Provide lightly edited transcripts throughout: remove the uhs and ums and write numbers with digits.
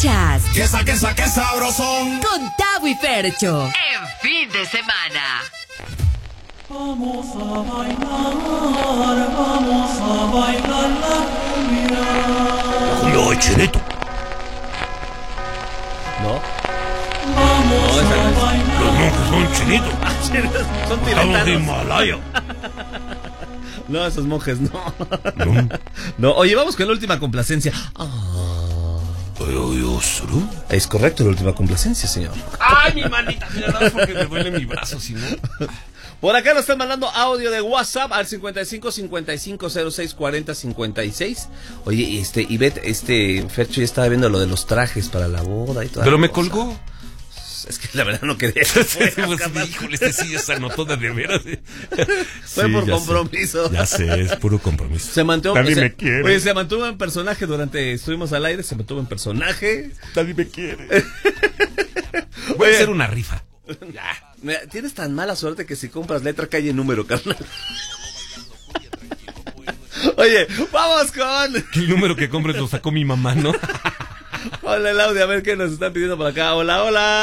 Escuchas ¡Qué sabrosón! con Tavo y Fercho en fin de semana. Vamos a bailar la cumbia. ¡Lo chinito! ¿No? Vamos a bailar. Los monjes son chinitos. Son Bajados de tibetanos. Himalaya. No, esos monjes no. No. No, oye, vamos con la última complacencia. Es correcto, la última complacencia, señor. ¡Ay, mi manita! Mira, porque me duele mi brazo, si no. Por acá nos están mandando audio de WhatsApp al 55 55 06 40 56. Oye, Ivette, Fercho ya estaba viendo lo de los trajes para la boda y todo. Pero me colgó. Es que la verdad no quería. Híjole, sí ya se anotó de veras. Fue por compromiso. Ya sé, es puro compromiso. Se mantuvo, Nadie me quiere. Oye, se mantuvo en personaje estuvimos al aire, se mantuvo en personaje. Nadie me quiere. Voy a hacer una rifa. Ya. Mira, tienes tan mala suerte que si compras letra calle número, carnal. Oye, vamos con... El número que compres lo sacó mi mamá, ¿no? Hola, el audio, a ver qué nos están pidiendo por acá. Hola.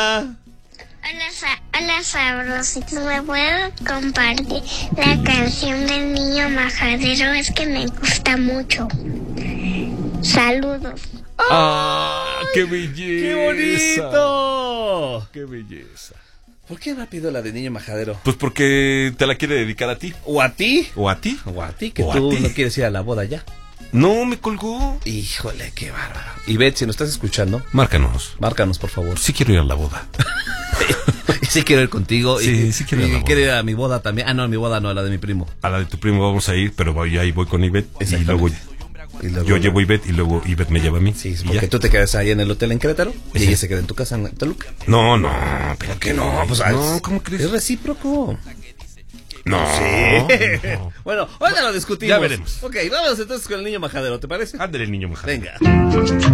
Hola, sabrosito. ¿Me puedo compartir la canción del niño majadero? Es que me gusta mucho. Saludos. ¡Ah! ¡Qué belleza! ¡Qué bonito! ¡Qué belleza! ¿Por qué me ha pedido la de niño majadero? Pues porque te la quiere dedicar a ti. ¿O a ti? ¿O a ti? ¿O a ti? Que ¿O a tú ti? no quieres ir a la boda ya. No, me colgó. Híjole, qué bárbaro. Ivette, si nos estás escuchando, Márcanos. márcanos, por favor. Sí quiero ir a la boda. Sí quiero ir contigo. Sí, sí quiero ir a la boda. Quiero ir a mi boda también. Ah, no, mi boda no, a la de mi primo. A la de tu primo vamos a ir, pero ahí voy con Ivette. Y luego yo llevo a Ivette y luego Ivette me lleva a mí. Sí, y porque ya. tú te quedas ahí en el hotel en Querétaro y Sí. ella se queda en tu casa en Toluca. No, pero que no. Pues, No, ¿cómo crees? Es recíproco. No. Sí. No. Bueno, ahorita lo discutimos. Ya veremos. Ok, vamos entonces con el niño majadero, ¿te parece? Ándale, niño mojado. Venga.